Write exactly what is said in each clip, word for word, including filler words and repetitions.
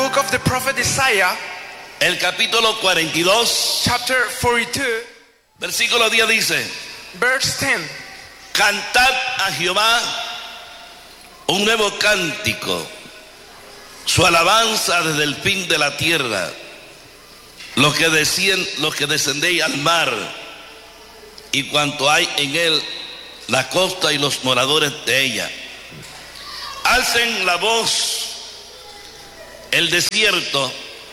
book of the prophet Isaiah, el capítulo cuarenta y dos, chapter forty-two, versículo diez dice: verse ten. Cantad a Jehová un nuevo cántico, su alabanza desde el fin de la tierra, los que, decien, los que descendéis al mar y cuanto hay en él, la costa y los moradores de ella. Alcen la voz el desierto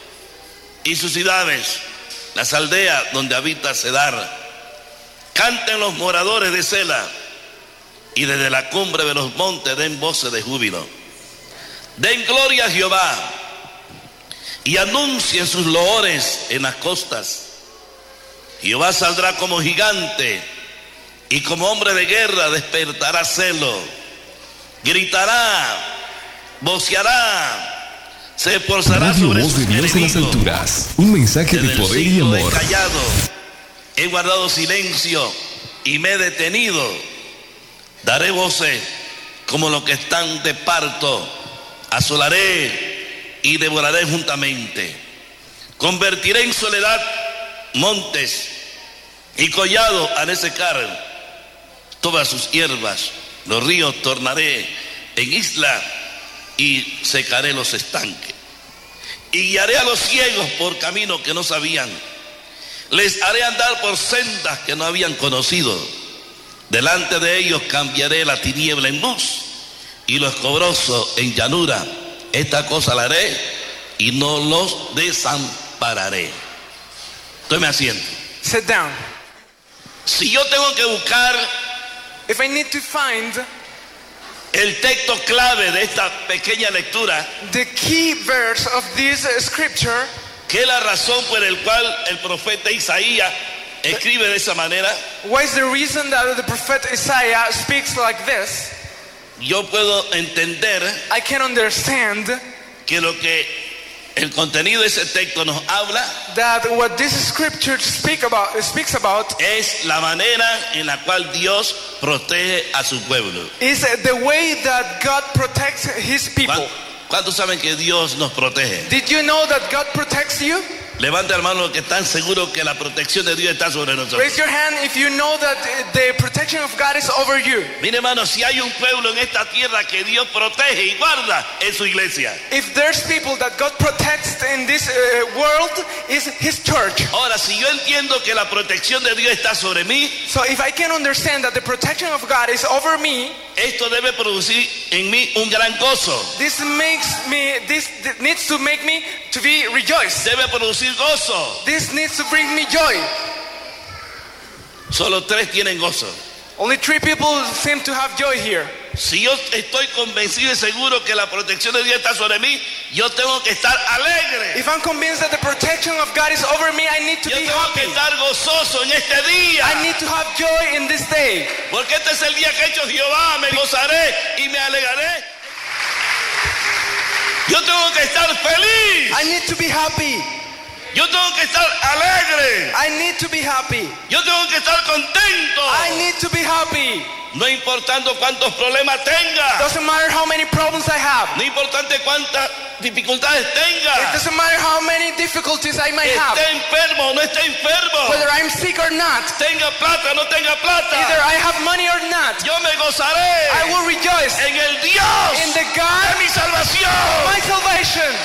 y sus ciudades, las aldeas donde habita Cedar. Canten los moradores de Sela, y desde la cumbre de los montes den voces de júbilo. Den gloria a Jehová y anuncien sus loores en las costas. Jehová saldrá como gigante y como hombre de guerra despertará celo. Gritará, voceará, se esforzará Radio sobre Voz sus de Dios en las enemigos. alturas. Un mensaje de Desde el poder y siglo amor. He callado, he guardado silencio y me he detenido. Daré voces como los que están de parto. Asolaré y devoraré juntamente. Convertiré en soledad montes y collado haré secar todas sus hierbas. Los ríos tornaré en isla y secaré los estanques. Y guiaré a los ciegos por caminos que no sabían. Les haré andar por sendas que no habían conocido. Delante de ellos cambiaré la tiniebla en luz y lo escobroso en llanura. Esta cosa la haré y no los desampararé. Tome asiento. Sit down. Si yo tengo que buscar If I need to find el texto clave de esta pequeña lectura, the key verse of this uh, scripture, que es la razón por la cual el profeta Isaías escribe de esa manera, what is the reason that the prophet Isaiah speaks like this? yo puedo entender I can understand que lo que el contenido de ese texto nos habla that what this scripture speak about, speaks about es la manera en la cual Dios protege a su pueblo. is the way that God protects his people. ¿Cuán- ¿Cuántos saben que Dios nos protege? Did you know that God protects you? Levanta, hermano, los que están seguros que la protección de Dios está sobre nosotros. Raise your hand if you know that the protection of God is over you. Mire, hermano, si hay un pueblo en esta tierra que Dios protege y guarda, es su iglesia. If there's people that God protects in this uh, world, is his church. Ahora, si yo entiendo que la protección de Dios está sobre mí, So if I can understand that the protection of God is over me, esto debe producir en mí un gran gozo. this makes me, this needs to make me to be rejoiced. Debe producir gozo. This needs to bring me joy. Solo tres tienen gozo. Only three people seem to have joy here. Si yo estoy convencido y seguro que la protección de Dios está sobre mí, yo tengo que estar alegre. If I'm convinced that the protection of God is over me, I need to Yo be tengo que happy. estar gozoso en este día. I need to have joy in this day. Porque este es el día que ha hecho Jehová. Me gozaré y me alegraré. Yo tengo que estar feliz. I need to be happy. Yo tengo que estar alegre. I need to be happy. Yo tengo que estar contento. I need to be happy. No importando cuántos problemas tenga. Doesn't matter how many problems I have. No importante cuántas dificultades It tenga. doesn't matter how many difficulties I may have. Esté enfermo o no esté enfermo. Whether I'm sick or not. Tenga plata o no tenga Either plata. I have money or not. Yo me gozaré I will rejoice en el Dios in the de God mi salvación. my salvation.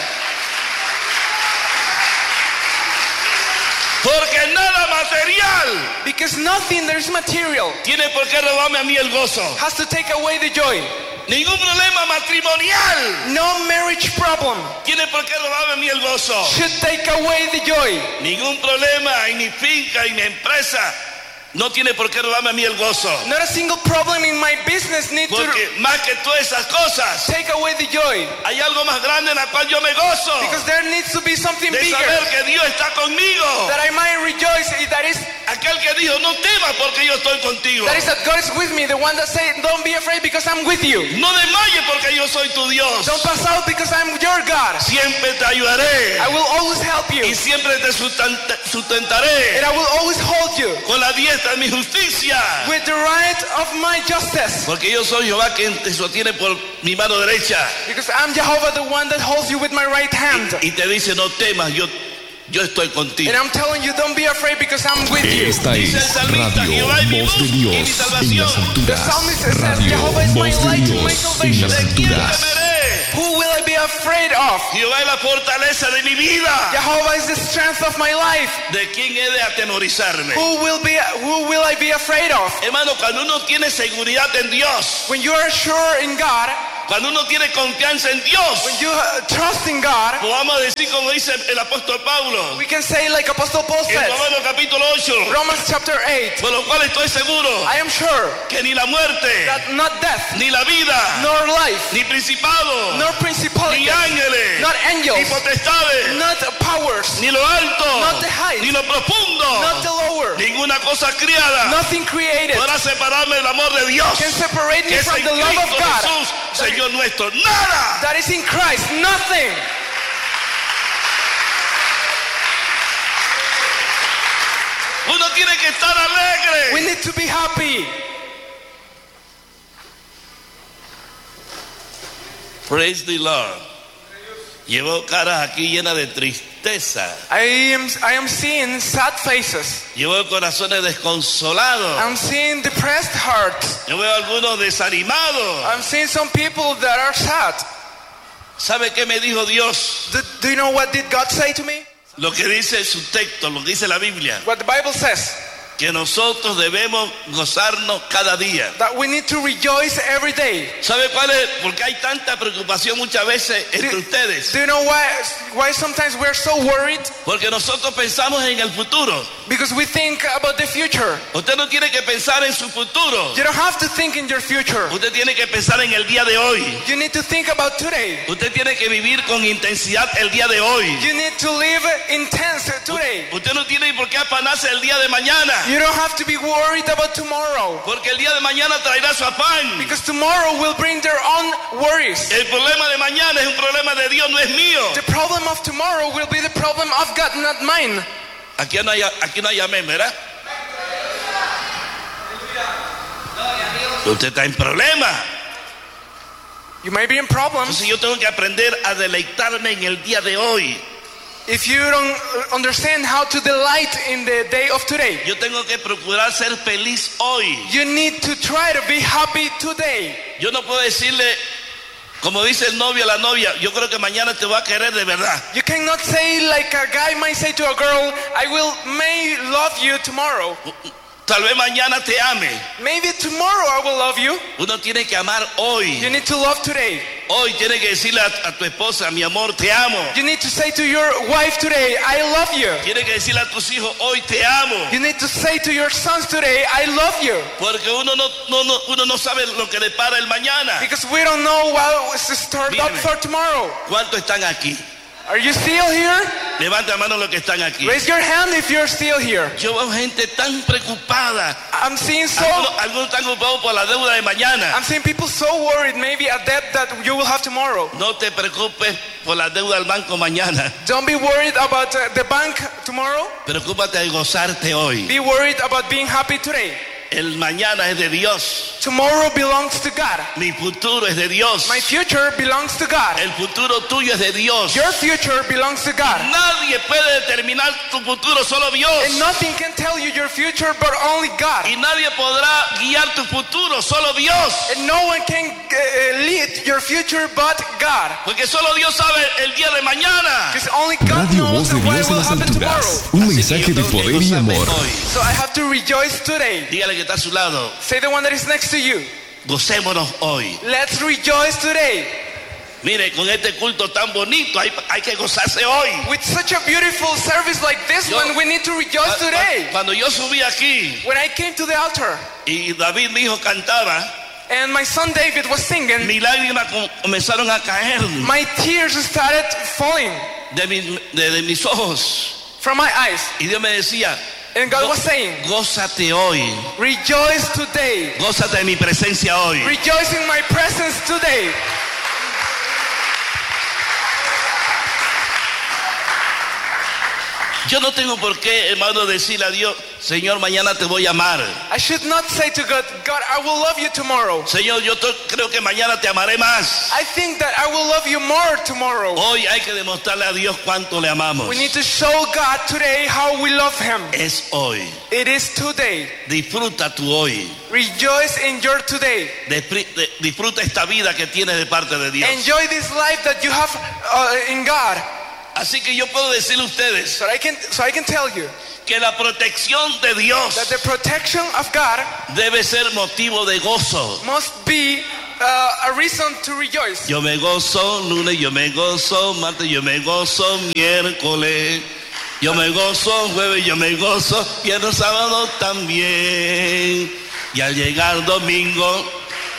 Porque nada material Because nothing that is material tiene por qué robarme a mí el gozo. has to take away the joy. Ningún problema matrimonial No marriage problem tiene por qué robarme a mí el gozo. should take away the joy. Ningún problema en mi finca, en mi empresa, no tiene por qué robarme a mí el gozo. Not a single problem in my business needs to Porque más que todas esas cosas, take away the joy. hay algo más grande en la cual yo me gozo. Because there needs to be something De bigger saber que Dios está conmigo. that I might rejoice. That is, Aquel que dijo, no temas porque yo estoy contigo. that is that God is with me. The one that said, don't be afraid because I'm with you. No desmayes porque yo soy tu Dios. Don't pass out because I'm your God. Si siempre te ayudaré I will always help you. y siempre te sustenta- sustentaré And I will always hold you con la diestra de mi justicia. with the right of my justice. Porque yo soy Jehová quien te sostiene por mi mano derecha. Because I'm Jehovah, the one that holds you with my right hand. Y te dice, no temas, yo, yo estoy contigo. And I'm telling you, don't be afraid because I'm with you. Esta Dice el es salmista, Radio Jehová es mi Voz de luz y mi Dios en salvación. las The alturas. psalmist says, Radio Jehovah is my Voz de light and my Dios en salvation. las ¿De quién alturas. temeré? Who will I be afraid of? Jehová es la fortaleza de mi vida. Jehovah is the strength of my life. ¿De quién he de atemorizarme? Who will be? Who will I be afraid of? Hermano, cuando uno tiene seguridad en Dios, When you are sure in God, cuando uno tiene confianza en Dios, when you uh, trust in God, pues vamos a decir como dice el apóstol Pablo we can say like Apostle Paul en says, Romanos capítulo ocho, Romans chapter eight. por lo cual estoy seguro I am sure que ni la muerte, that not death, ni la vida, nor life, ni principado, nor ni principalities, ángeles, not ni angels, potestades, not powers, ni lo alto, Not the height. ni lo profundo, not the lower, ninguna cosa criada nothing created podrá separarme del amor de Dios, can separate me que es from en the love of Cristo God Jesús, Señor nuestro. Nada. that is in Christ. Nothing. Uno tiene que estar alegre. We need to be happy. Praise the Lord. Llevo caras aquí llenas de tristeza. I am I am seeing sad faces. Llevo corazones desconsolados. I'm seeing depressed hearts. Yo veo algunos desanimados. I'm seeing some people that are sad. ¿Sabe qué me dijo Dios? Do, do you know what did God say to me? Lo que dice su texto, lo que dice la Biblia. What the Bible says, Que nosotros debemos gozarnos cada día. that we need to rejoice every day. ¿Sabe cuál es? Porque hay tanta preocupación muchas veces entre ustedes. Do you know why why sometimes we're so worried? Porque nosotros pensamos en el futuro. Because we think about the future. Usted no tiene que pensar en su futuro. You don't have to think in your future. Usted tiene que pensar en el día de hoy. You need to think about today. Usted tiene que vivir con intensidad el día de hoy. You need to live intense today. Usted no tiene por qué afanarse el día de mañana. You don't have to be worried about tomorrow. Porque el día de mañana traerá su afán. Because tomorrow will bring their own worries. El problema de mañana es un problema de Dios, no es mío. The problem of tomorrow will be the problem of God, not mine. Aquí no hay, aquí no hay amén, ¿verdad? Usted está en problema. You may be in problems. Entonces yo tengo que aprender a deleitarme en el día de hoy. If you don't understand how to delight in the day of today, Yo tengo que procurar ser feliz hoy. you need to try to be happy today. Yo no puedo decirle, como dice el novio a la novia, yo creo que mañana te voy a querer de verdad. You cannot say like a guy might say to a girl, I will may love you tomorrow. Tal vez mañana te ame. Maybe tomorrow I will love you. Uno tiene que amar hoy. You need to love today. Hoy tiene que decirle a, a tu esposa, mi amor, te amo. You need to say to your wife today, I love you. Tiene que decirle a tus hijos, hoy te amo. You need to say to your sons today, I love you. Porque uno no, no, no, uno no sabe lo que le para el mañana. Because we don't know what is stored up Míreme. for tomorrow. ¿Cuántos están aquí? Are you still here? Levanta mano los que están aquí. Raise your hand if you're still here. Yo veo gente tan preocupada. I'm seeing so Algunos, algunos están ocupados por la deuda de mañana. I'm seeing people so worried, maybe a debt that you will have tomorrow. No te preocupes por la deuda del banco mañana. Don't be worried about uh, the bank tomorrow. Preocúpate de gozarte hoy. Be worried about being happy today. El mañana es de Dios. Tomorrow belongs to God. Mi futuro es de Dios. My future belongs to God. El futuro tuyo es de Dios. Your future belongs to God. Nadie puede determinar tu futuro, solo Dios. And nothing can tell you your future but only God. Y nadie podrá guiar tu futuro, solo Dios. And no one can uh, lead your future but God. Porque solo Dios sabe el día de mañana. Because only God Radio knows Voz de what Dios en will las happen tomorrow. alturas. Un mensaje de poder y amor. So I have to rejoice today. Dígale que está a su lado. Say the one that is next to you. Gocémonos hoy. Let's rejoice today. Mire, con este culto tan bonito hay, hay que gozarse hoy. With such a beautiful service like this Yo- one, we need to rejoice today. Cuando yo subí aquí When I came to the altar y David, mi hijo, cantaba, and my son David was singing, mis lágrimas com- comenzaron a caer my tears started falling de, mi- de- de mis ojos. from my eyes. Y Dios me decía, And God "Go- was saying, gózate hoy, rejoice today. gózate de mi presencia hoy. Rejoice in my presence today. Yo no tengo por qué, hermano, decirle a Dios, Señor, mañana te voy a amar. I should not say to God, God, I will love you tomorrow. Señor, yo to- creo que mañana te amaré más. I think that I will love you more tomorrow. Hoy hay que demostrarle a Dios cuánto le amamos. We need to show God today how we love Him. Es hoy. It is today. Disfruta tu hoy. Rejoice in your today. Despri- de- Disfruta esta vida que tienes de parte de Dios. Enjoy this life that you have uh, in God. Así que yo puedo decirle a ustedes So I can, so I can tell you que la protección de Dios that the protection of God debe ser motivo de gozo. must be uh, a reason to rejoice. Yo me gozo lunes, yo me gozo martes, yo me gozo miércoles, yo me gozo jueves, yo me gozo viernes, sábado también. Y al llegar domingo,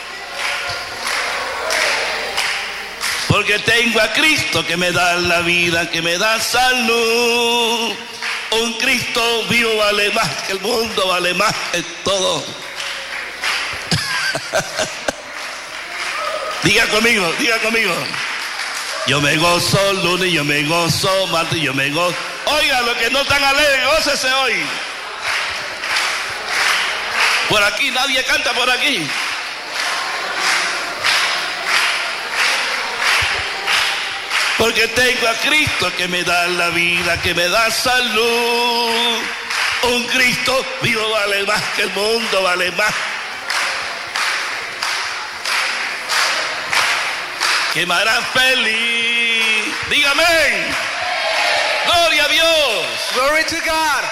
porque tengo a Cristo que me da la vida, que me da salud. Un Cristo vivo vale más que el mundo, vale más que todo. Diga conmigo, diga conmigo. Yo me gozo lunes, yo me gozo martes, yo me gozo. Oiga, los que no están alegres, gócese hoy. Por aquí, nadie canta por aquí. Porque tengo a Cristo que me da la vida, que me da salud. Un Cristo vivo vale más que el mundo, vale más. Que me hará feliz. Dígame. Gloria a Dios. Glory to God.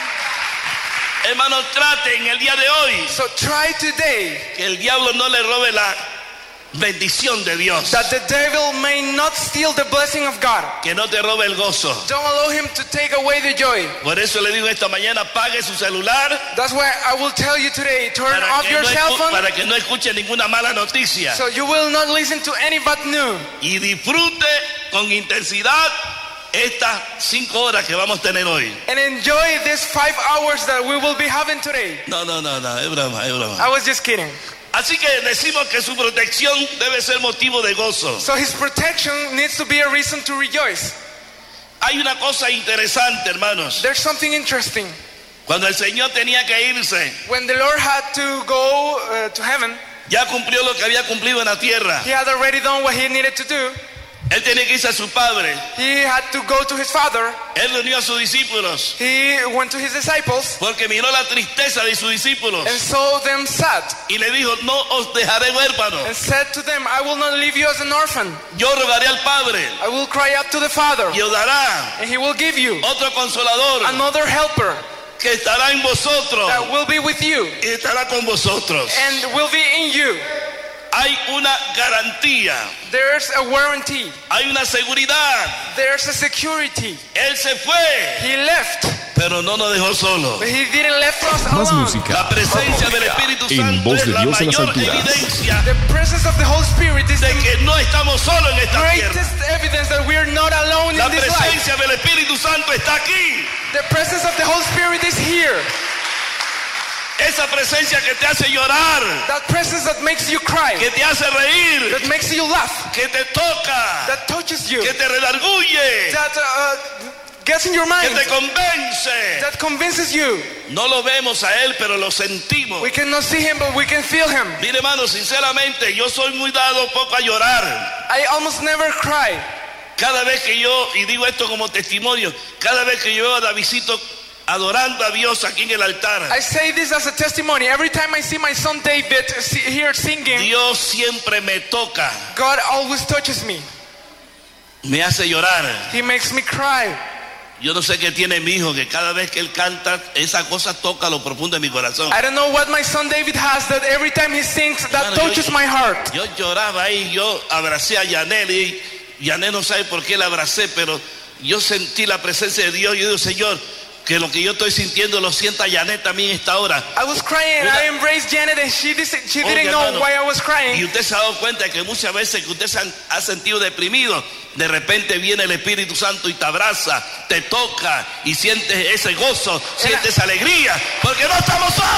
Hermanos, traten el día de hoy So try today que el diablo no le robe la bendición de Dios. that the devil may not steal the blessing of God. Que no te robe el gozo. Don't allow him to take away the joy. Por eso le digo esta mañana, apague su celular That's why I will tell you today, turn para off que, your no cell escu- phone para que no escuche ninguna mala noticia. so you will not listen to any bad news. Y disfrute con intensidad estas cinco horas que vamos a tener hoy. And enjoy these five hours that we will be having today. No, no, no, no, es broma, es broma. I was just kidding. Así que decimos que su protección debe ser motivo de gozo. So his protection needs to be a reason to rejoice. Hay una cosa interesante, hermanos. There's something interesting. Cuando el Señor tenía que irse, When the Lord had to go uh, to heaven, ya cumplió lo que había cumplido en la tierra. he had already done what he needed to do. Él tenía que irse a su Padre. He had to go to his father. Él reunió a sus discípulos He went to his disciples porque miró la tristeza de sus discípulos and saw them sad y le dijo, no os dejaré huérfanos. and said to them, I will not leave you as an orphan. Yo rogaré al Padre I will cry out to the Father, y os dará and he will give you otro consolador another helper que estará en vosotros that will be with you y estará con vosotros. and will be in you. Hay una garantía, There's a warranty. hay una seguridad. There's a security. Él se fue, He left, pero no nos dejó solos. but he didn't left us Más alone. música. La presencia del Espíritu En Santo voz es de la Dios en las mayor alturas. evidencia The presence of the Holy Spirit is de the que no estamos solos en esta tierra. greatest evidence that we are not alone La in this life. presencia del Espíritu Santo está aquí. The presence of the Holy Spirit is here. Esa presencia que te hace llorar, That presence that makes you cry, que te hace reír, that makes you laugh, que te toca, that touches you, que te redarguye, that uh, gets in your que mind, te convence. that convinces you. No lo vemos a Él, pero lo sentimos. We cannot see him, but we can feel him. Mire, hermano, sinceramente, yo soy muy dado poco a llorar. I almost never cry. Cada vez que yo, y digo esto como testimonio, cada vez que yo veo a Davidcito adorando a Dios aquí en el altar, I say this as a testimony. Every time I see my son David si- here singing, Dios siempre me toca, God always touches me. me hace llorar. He makes me cry. Yo no sé qué tiene mi hijo, que cada vez que él canta, esa cosa toca lo profundo de mi corazón. I don't know what my son David has that every time he sings, that Hermano, touches yo- my heart. Yo lloraba ahí, yo abracé a Yanel y Yanel no sabe por qué la abracé, pero yo sentí la presencia de Dios. Yo digo, Señor, que lo que yo estoy sintiendo lo sienta Janet también esta hora. I was crying and Mira. I embraced Janet and she, dis- she Oye, didn't know hermano, why I was Y crying. usted se ha dado cuenta de que muchas veces que usted se han- ha sentido deprimido, de repente viene el Espíritu Santo y te abraza, te toca y sientes ese gozo, sientes esa alegría, porque no estamos solos.